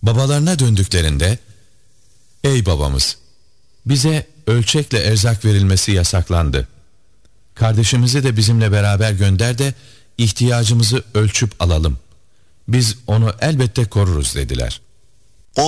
Babalarına döndüklerinde, "Ey babamız, bize ölçekle erzak verilmesi yasaklandı. Kardeşimizi de bizimle beraber gönder de ihtiyacımızı ölçüp alalım. Biz onu elbette koruruz," dediler.